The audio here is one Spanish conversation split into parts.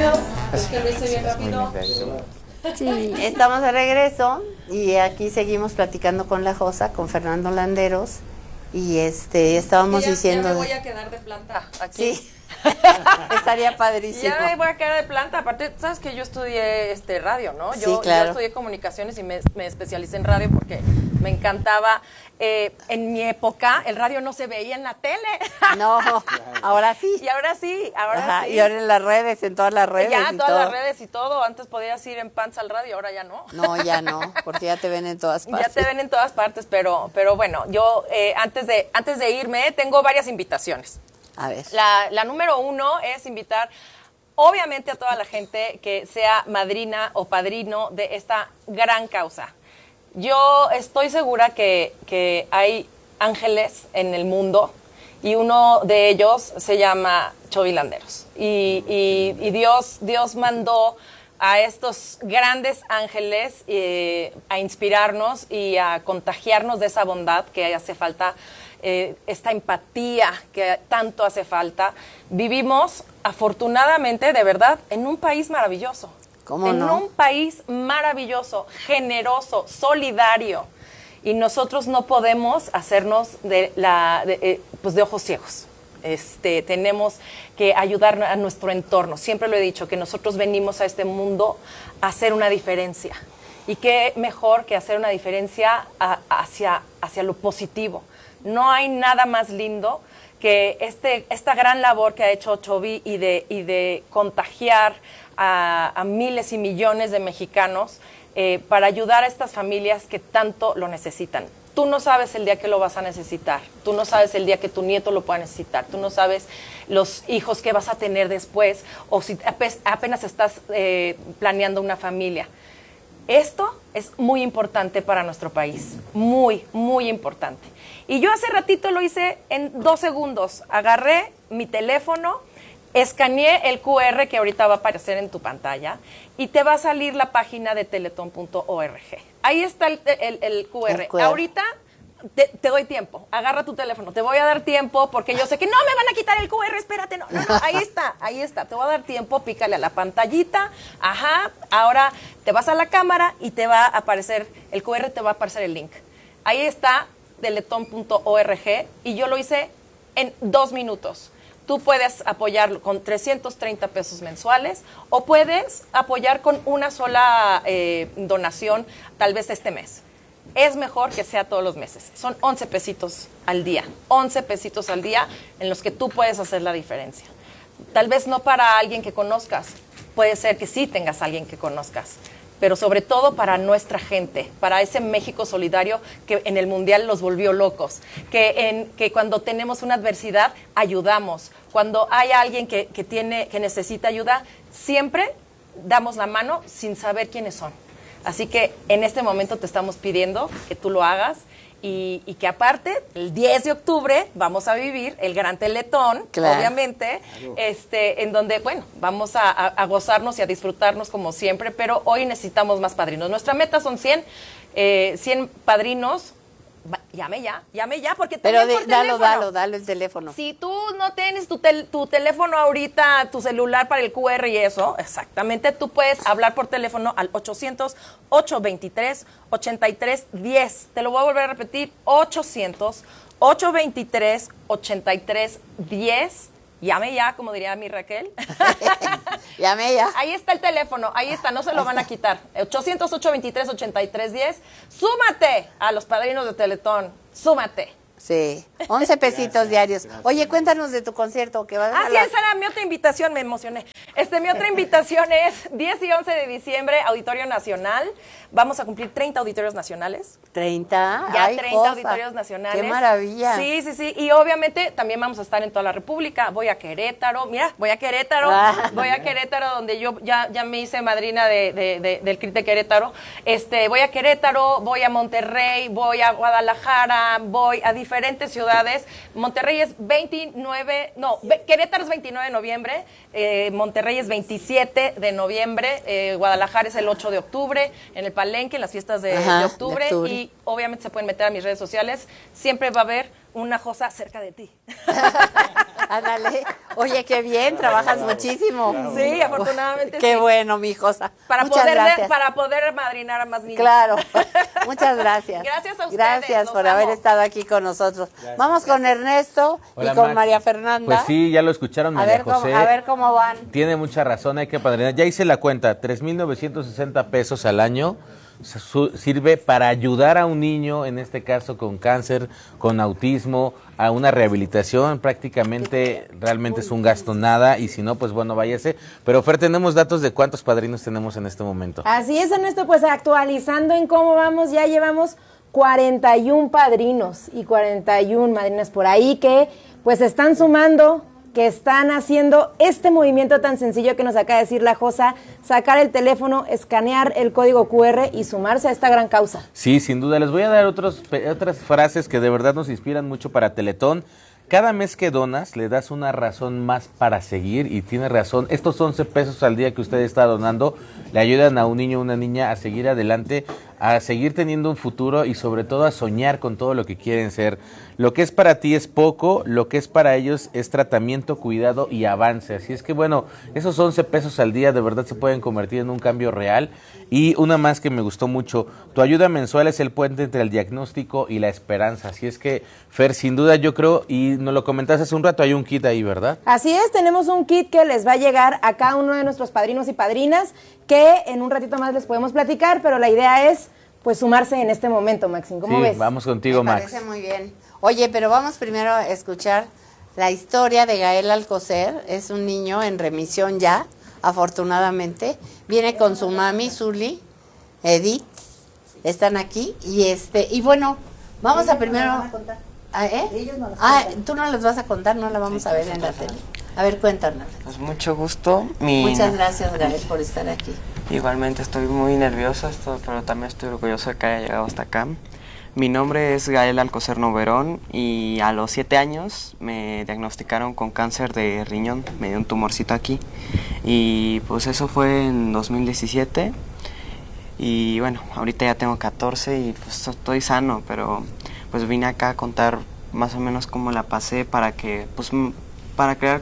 rápido, es que lo hice bien rápido. Sí, estamos de regreso y aquí seguimos platicando con la Josa, con Fernando Landeros, y estábamos diciendo... Ya me voy a quedar de planta aquí. Sí, estaría padrísimo. Ya me voy a quedar de planta, aparte, sabes que yo estudié radio, ¿no? Sí, claro. Yo estudié comunicaciones y me especialicé en radio porque me encantaba. En mi época, el radio no se veía en la tele. No, ahora sí. Y ahora sí, sí. Y ahora en las redes, en todas las redes. Ya, en todas las redes y todo. Antes podías ir en pants al radio, ahora ya no. No, ya no, porque ya te ven en todas partes. Ya te ven en todas partes, pero bueno, yo antes de irme tengo varias invitaciones. A ver. La número 1 es invitar, obviamente, a toda la gente que sea madrina o padrino de esta gran causa. Yo estoy segura que hay ángeles en el mundo y uno de ellos se llama Chovy Landeros. Y Dios mandó a estos grandes ángeles a inspirarnos y a contagiarnos de esa bondad que hace falta, esta empatía que tanto hace falta. Vivimos, afortunadamente, de verdad, en un país maravilloso. ¿Cómo no? En un país maravilloso, generoso, solidario. Y nosotros no podemos hacernos de ojos ciegos. Tenemos que ayudar a nuestro entorno. Siempre lo he dicho, que nosotros venimos a este mundo a hacer una diferencia. Y qué mejor que hacer una diferencia hacia lo positivo. No hay nada más lindo que esta gran labor que ha hecho Chovy y de contagiar a miles y millones de mexicanos para ayudar a estas familias que tanto lo necesitan. Tú no sabes el día que lo vas a necesitar, tú no sabes el día que tu nieto lo pueda necesitar, tú no sabes los hijos que vas a tener después o si apenas estás planeando una familia. Esto es muy importante para nuestro país, muy, muy importante. Y yo hace ratito lo hice en 2 segundos. Agarré mi teléfono, escaneé el QR que ahorita va a aparecer en tu pantalla y te va a salir la página de teletón.org. Ahí está el QR. Ahorita te doy tiempo. Agarra tu teléfono. Te voy a dar tiempo porque yo sé que no me van a quitar el QR. Espérate, no. Ahí está. Te voy a dar tiempo. Pícale a la pantallita. Ajá. Ahora te vas a la cámara y te va a aparecer el QR, te va a aparecer el link. Ahí está teletón.org y yo lo hice en 2 minutos. Tú puedes apoyarlo con 330 pesos mensuales o puedes apoyar con una sola donación, tal vez este mes. Es mejor que sea todos los meses. Son 11 pesitos al día. 11 pesitos al día en los que tú puedes hacer la diferencia. Tal vez no para alguien que conozcas. Puede ser que sí tengas a alguien que conozcas. Pero sobre todo para nuestra gente, para ese México solidario que en el Mundial los volvió locos, que cuando tenemos una adversidad ayudamos, cuando hay alguien que necesita ayuda, siempre damos la mano sin saber quiénes son. Así que en este momento te estamos pidiendo que tú lo hagas y que aparte, el 10 de octubre vamos a vivir el Gran Teletón, claro, obviamente, en donde, bueno, vamos a gozarnos y a disfrutarnos como siempre, pero hoy necesitamos más padrinos. Nuestra meta son 100 padrinos. Llame ya, porque pero dalo el teléfono. Si tú no tienes tu teléfono ahorita, tu celular para el QR y eso, exactamente, tú puedes hablar por teléfono al 800-823-8310. Te lo voy a volver a repetir, 800-823-8310. Llame ya, como diría mi Raquel. Llame ya. Ahí está el teléfono, ahí está, no se lo van a quitar. 800-823-8310. Súmate a los padrinos de Teletón, súmate. Sí, 11 pesitos diarios. Oye, cuéntanos de tu concierto que vas a sí, esa era mi otra invitación, me emocioné. Mi otra invitación es 10 y 11 de diciembre, Auditorio Nacional. Vamos a cumplir 30 auditorios nacionales. ¿30? Ya, 30 auditorios nacionales. ¡Qué maravilla! Sí. Y obviamente también vamos a estar en toda la República. Voy a Querétaro, donde yo ya me hice madrina del CRIT de Querétaro. Voy a Querétaro, voy a Monterrey, voy a Guadalajara, voy a diferentes ciudades. Monterrey es Querétaro es 29 de noviembre, Monterrey es 27 de noviembre, Guadalajara es el 8 de octubre, en el Palenque, en las fiestas de octubre, y obviamente se pueden meter a mis redes sociales, siempre va a haber una Josa cerca de ti. Ándale. Oye, qué bien, trabajas muchísimo. Claro. Sí, afortunadamente qué bueno, mi Josa. Para poder madrinar a más niños. Claro. Muchas gracias. Gracias a ustedes. Gracias por haber estado aquí con nosotros. Vamos con Ernesto y con Max. María Fernanda. Pues sí, ya lo escucharon, María José. A ver cómo van. Tiene mucha razón, hay que padrinar. Ya hice la cuenta, 3,960 pesos al año sirve para ayudar a un niño, en este caso con cáncer, con autismo, a una rehabilitación. Prácticamente, realmente es un gasto nada, y si no, pues bueno, váyase. Pero Fer, tenemos datos de cuántos padrinos tenemos en este momento. Así es, Ernesto, pues actualizando en cómo vamos, ya llevamos 41 padrinos y 41 madrinas por ahí que pues están sumando, que están haciendo este movimiento tan sencillo que nos acaba de decir la Josa, sacar el teléfono, escanear el código QR y sumarse a esta gran causa. Sí, sin duda. Les voy a dar otras frases que de verdad nos inspiran mucho para Teletón. Cada mes que donas, le das una razón más para seguir, y tiene razón. Estos 11 pesos al día que usted está donando le ayudan a un niño o una niña a seguir adelante, a seguir teniendo un futuro y sobre todo a soñar con todo lo que quieren ser. Lo que es para ti es poco, lo que es para ellos es tratamiento, cuidado y avance. Así es que bueno, esos 11 pesos al día de verdad se pueden convertir en un cambio real. Y una más que me gustó mucho, tu ayuda mensual es el puente entre el diagnóstico y la esperanza. Así es que, Fer, sin duda yo creo, y nos lo comentaste hace un rato, hay un kit ahí, ¿verdad? Así es, tenemos un kit que les va a llegar a cada uno de nuestros padrinos y padrinas, que en un ratito más les podemos platicar, pero la idea es pues sumarse en este momento, Maxine. ¿Cómo ves? Vamos contigo, Max. Me parece muy bien. Oye, pero vamos primero a escuchar la historia de Gael Alcocer. Es un niño en remisión ya, afortunadamente. Viene con su mami, Zuli, Edith. Están aquí. Y bueno, vamos a primero... Ellos no los cuentan. Tú no los vas a contar, no la vamos a ver en la tele. A ver, cuéntanos. Pues mucho gusto. Muchas gracias, Gael, por estar aquí. Igualmente estoy muy nervioso, pero también estoy orgulloso de que haya llegado hasta acá. Mi nombre es Gael Alcocer Noverón y a los 7 años me diagnosticaron con cáncer de riñón, me dio un tumorcito aquí. Y pues eso fue en 2017 y bueno, ahorita ya tengo 14 y pues estoy sano, pero pues vine acá a contar más o menos cómo la pasé para que, pues para crear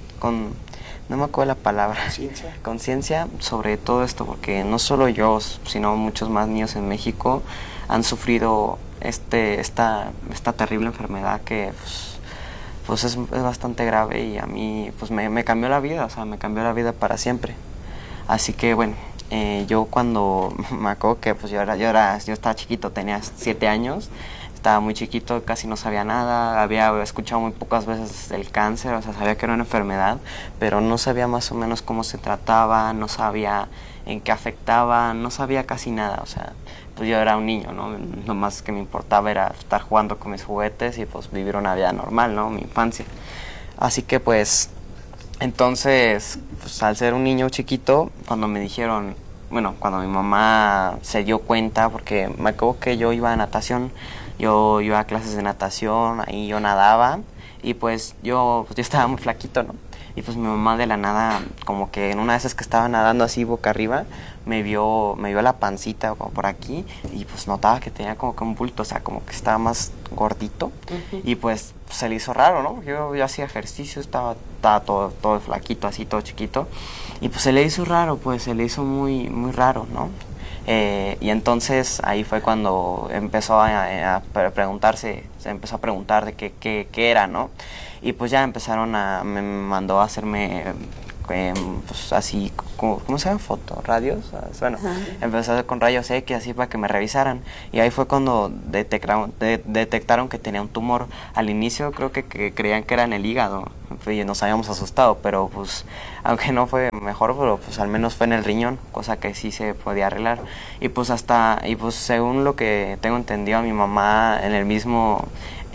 no me acuerdo la palabra, conciencia sobre todo esto, porque no solo yo, sino muchos más niños en México han sufrido esta terrible enfermedad que pues es bastante grave, y a mí pues me cambió la vida, o sea, me cambió la vida para siempre. Así que bueno, yo cuando me acuerdo que pues yo estaba chiquito, tenía 7 años, estaba muy chiquito, casi no sabía nada, había escuchado muy pocas veces del cáncer, o sea, sabía que era una enfermedad, pero no sabía más o menos cómo se trataba, no sabía en qué afectaba, no sabía casi nada, o sea, pues yo era un niño, ¿no? Lo más que me importaba era estar jugando con mis juguetes y pues vivir una vida normal, ¿no? Mi infancia. Así que pues, entonces, pues al ser un niño chiquito, cuando me dijeron, bueno, cuando mi mamá se dio cuenta, porque me acuerdo que yo iba a natación, yo iba a clases de natación, ahí yo nadaba, y pues yo estaba muy flaquito, ¿no? Y pues mi mamá de la nada, como que en una de esas que estaba nadando así boca arriba, me vio la pancita como por aquí, y pues notaba que tenía como que un bulto, o sea, como que estaba más gordito, y pues se le hizo raro, ¿no? Yo hacía ejercicio, estaba todo flaquito, así todo chiquito, y pues se le hizo raro, pues se le hizo muy, muy raro, ¿no? Y entonces ahí fue cuando empezó a preguntarse, se empezó a preguntar de qué era, ¿no? Y pues ya me mandó a hacerme pues así, ¿cómo se llama? Radios, bueno, empecé a hacer con rayos X así para que me revisaran, y ahí fue cuando detectaron que tenía un tumor. Al inicio creo que creían que era en el hígado, y nos habíamos asustado, pero pues aunque no fue mejor, pero pues al menos fue en el riñón, cosa que sí se podía arreglar. Y pues según lo que tengo entendido, a mi mamá en el mismo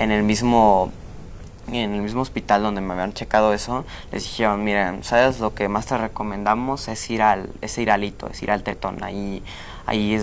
hospital donde me habían checado eso, les dijeron, miren, ¿sabes? Lo que más te recomendamos es ir al Hito, es ir al Tetón. Ahí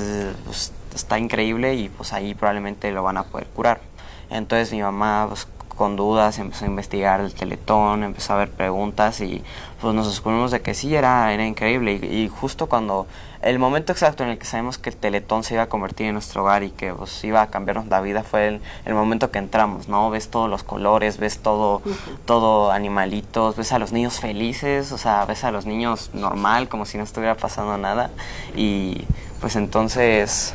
está increíble, y pues ahí probablemente lo van a poder curar. Entonces mi mamá, pues, con dudas, empezó a investigar el Teletón, empezó a ver preguntas y pues nos descubrimos de que sí, era increíble. Y justo cuando, el momento exacto en el que sabemos que el Teletón se iba a convertir en nuestro hogar y que pues iba a cambiarnos la vida fue el momento que entramos, ¿no? Ves todos los colores, ves todo animalitos, ves a los niños felices, o sea, ves a los niños normal, como si no estuviera pasando nada. Y pues entonces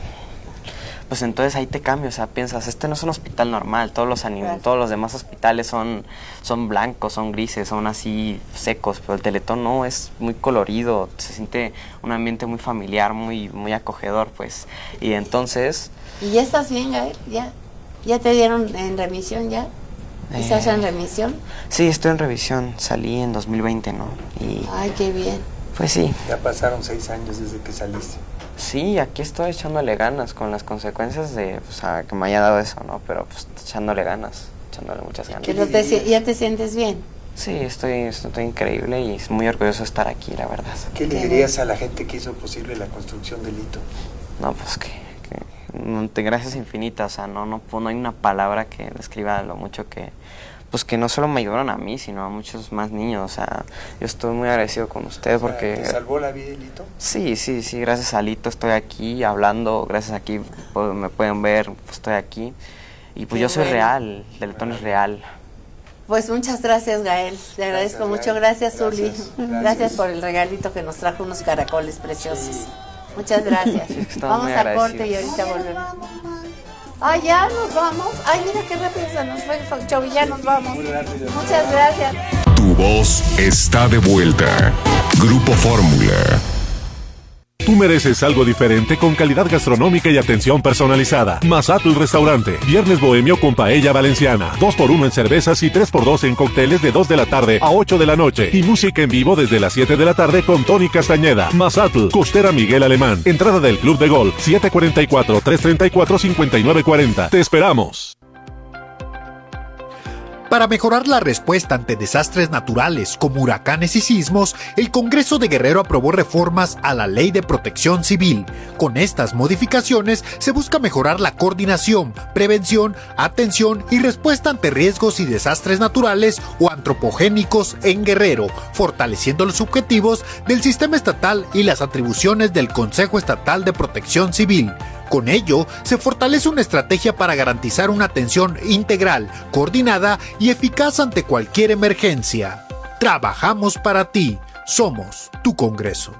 ahí te cambia, o sea, piensas, este no es un hospital normal, todos los demás hospitales son blancos, son grises, son así secos, pero el Teletón no, es muy colorido, se siente un ambiente muy familiar, muy acogedor, pues. Y entonces... ¿Y ya estás bien, Gael? ¿Ya te dieron en remisión ya? ¿Estás en remisión? Sí, estoy en revisión, salí en 2020, ¿no? Ay, qué bien. Pues sí. Ya pasaron 6 años desde que saliste. Sí, aquí estoy echándole ganas con las consecuencias de que me haya dado eso, ¿no? Pero pues echándole muchas ganas. ¿Pero ya te sientes bien? Sí, estoy increíble y muy orgulloso de estar aquí, la verdad. ¿Qué le dirías a la gente que hizo posible la construcción del hito? No, pues gracias infinitas, o sea, no hay una palabra que describa lo mucho que no solo me ayudaron a mí, sino a muchos más niños, o sea, yo estoy muy agradecido con ustedes porque... ¿Te salvó la vida el hito? Sí, gracias a Lito estoy aquí hablando, gracias a aquí me pueden ver, pues estoy aquí, y pues yo soy real, el Teletón es real. Pues muchas gracias, Gael, te agradezco mucho, gracias, Zuli, gracias por el regalito que nos trajo, unos caracoles preciosos, muchas gracias. Sí, vamos a corte y ahorita volvemos. Ay, ya nos vamos. Ay, mira qué rápido se nos fue el show y ya nos vamos. Muchas gracias. Tu voz está de vuelta. Grupo Fórmula. Tú mereces algo diferente con calidad gastronómica y atención personalizada. Mazatl Restaurante. Viernes bohemio con paella valenciana. 2x1 en cervezas y 3x2 en cócteles de 2 de la tarde a 8 de la noche. Y música en vivo desde las 7 de la tarde con Tony Castañeda. Mazatl, Costera Miguel Alemán. Entrada del Club de Golf 744-334-5940. Te esperamos. Para mejorar la respuesta ante desastres naturales como huracanes y sismos, el Congreso de Guerrero aprobó reformas a la Ley de Protección Civil. Con estas modificaciones se busca mejorar la coordinación, prevención, atención y respuesta ante riesgos y desastres naturales o antropogénicos en Guerrero, fortaleciendo los objetivos del sistema estatal y las atribuciones del Consejo Estatal de Protección Civil. Con ello, se fortalece una estrategia para garantizar una atención integral, coordinada y eficaz ante cualquier emergencia. Trabajamos para ti. Somos tu Congreso.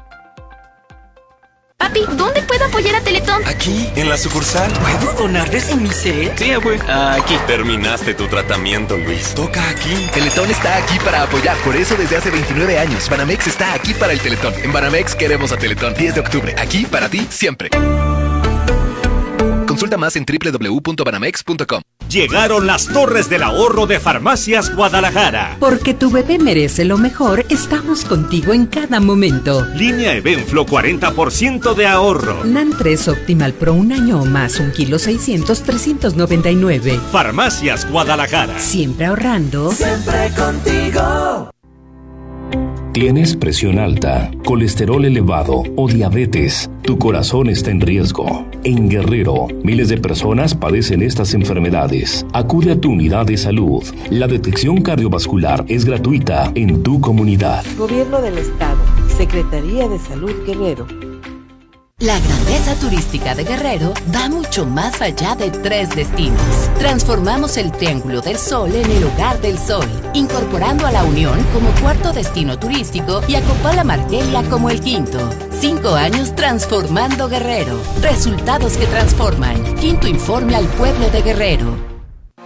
Papi, ¿dónde puedo apoyar a Teletón? Aquí, en la sucursal. ¿Puedo donar desde mi set? Sí, abue. Aquí. Terminaste tu tratamiento, Luis. Toca aquí. Teletón está aquí para apoyar. Por eso desde hace 29 años, Banamex está aquí para el Teletón. En Banamex queremos a Teletón. 10 de octubre. Aquí para ti, siempre. Consulta más en www.banamex.com. Llegaron las Torres del Ahorro de Farmacias Guadalajara. Porque tu bebé merece lo mejor, estamos contigo en cada momento. Línea Evenflo 40% de ahorro. NAN 3 Optimal Pro 1 año o más, 1 kilo 600, 399. Farmacias Guadalajara. Siempre ahorrando. Siempre contigo. ¿Tienes presión alta, colesterol elevado o diabetes? Tu corazón está en riesgo. En Guerrero, miles de personas padecen estas enfermedades. Acude a tu unidad de salud. La detección cardiovascular es gratuita en tu comunidad. Gobierno del Estado, Secretaría de Salud Guerrero. La grandeza turística de Guerrero va mucho más allá de 3 destinos. Transformamos el Triángulo del Sol en el Hogar del Sol, incorporando a La Unión como 4º destino turístico y a Copala Margelia como el 5º. 5 años transformando Guerrero. Resultados que transforman. 5º informe al pueblo de Guerrero.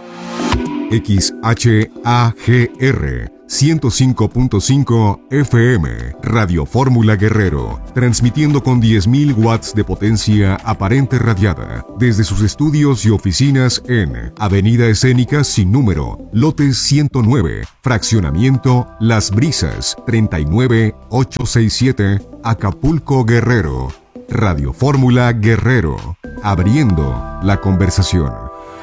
XHAGR 105.5 FM, Radio Fórmula Guerrero, transmitiendo con 10.000 watts de potencia aparente radiada, desde sus estudios y oficinas en Avenida Escénica sin número, lote 109, fraccionamiento Las Brisas, 39867, Acapulco, Guerrero. Radio Fórmula Guerrero, abriendo la conversación.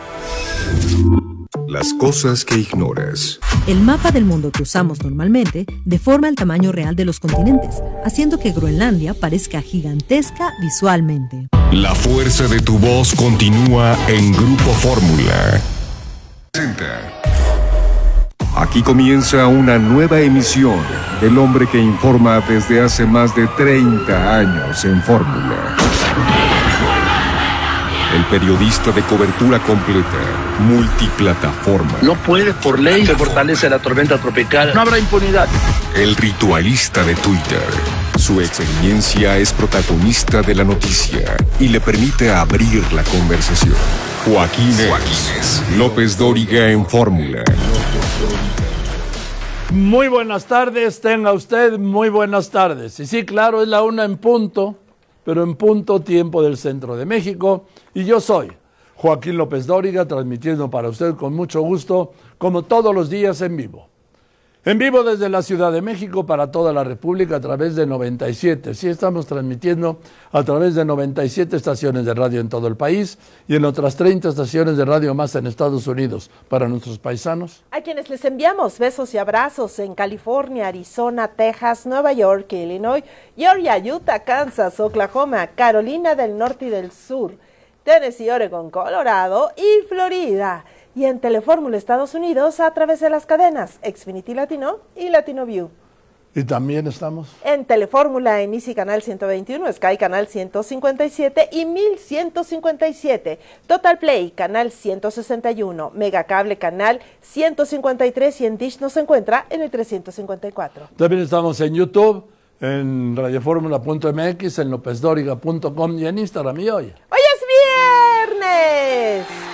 Las cosas que ignoras. El mapa del mundo que usamos normalmente deforma el tamaño real de los continentes, haciendo que Groenlandia parezca gigantesca visualmente. La fuerza de tu voz continúa en Grupo Fórmula. Aquí comienza una nueva emisión del hombre que informa desde hace más de 30 años en Fórmula. El periodista de cobertura completa, multiplataforma. No puede, por ley, se fortalece la tormenta tropical. No habrá impunidad. El ritualista de Twitter. Su experiencia es protagonista de la noticia y le permite abrir la conversación. Joaquín López Dóriga en Fórmula. Muy buenas tardes, tenga usted muy buenas tardes. Y sí, claro, es la 1 en punto, pero en punto tiempo del centro de México. Y yo soy Joaquín López Dóriga, transmitiendo para usted con mucho gusto, como todos los días en vivo. En vivo desde la Ciudad de México para toda la República a través de 97. Sí, estamos transmitiendo a través de 97 estaciones de radio en todo el país y en otras 30 estaciones de radio más en Estados Unidos para nuestros paisanos. A quienes les enviamos besos y abrazos en California, Arizona, Texas, Nueva York, Illinois, Georgia, Utah, Kansas, Oklahoma, Carolina del Norte y del Sur, Tennessee, Oregon, Colorado y Florida. Y en Telefórmula Estados Unidos a través de las cadenas Xfinity Latino y Latino View. Y también estamos en Telefórmula en Easy Canal 121, Sky Canal 157 y 1157, Total Play Canal 161, Megacable Canal 153 y en Dish nos encuentra en el 354. También estamos en YouTube, en radioformula.mx, en lopezdoriga.com y en Instagram. Y hoy es viernes.